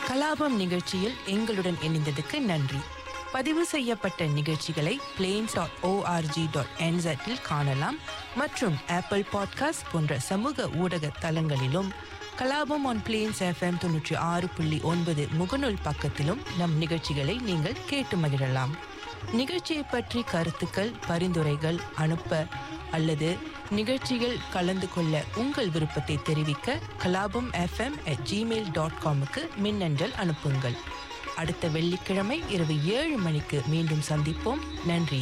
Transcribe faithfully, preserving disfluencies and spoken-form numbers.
கலாபம் நிகழ்ச்சியில் எங்களுடன் இணைந்ததுக்கு நன்றி. பதிவு செய்யப்பட்ட நிகழ்ச்சிகளை பிளேன்ஸ் டாட் ஓஆர்ஜி டாட் என்செட்டில் காணலாம் மற்றும் ஆப்பிள் பாட்காஸ்ட் போன்ற சமூக ஊடக தளங்களிலும் கலாபம் ஆன் பிளேன்ஸ் எஃப்எம் தொன்னூற்றி ஆறு புள்ளி ஒன்பது முகநூல் பக்கத்திலும் நம் நிகழ்ச்சிகளை நீங்கள் கேட்டு மகிழலாம். நிகழ்ச்சியை பற்றி கருத்துக்கள், பரிந்துரைகள் அனுப்ப அல்லது நிகழ்ச்சிகள் கலந்து கொள்ள உங்கள் விருப்பத்தை தெரிவிக்க கலாபம் எஃப்எம் அட் ஜிமெயில் டாட் காமுக்கு மின்னஞ்சல் அனுப்புங்கள். அடுத்த வெள்ளிக்கிழமை இரவு ஏழு மணிக்கு மீண்டும் சந்திப்போம். நன்றி.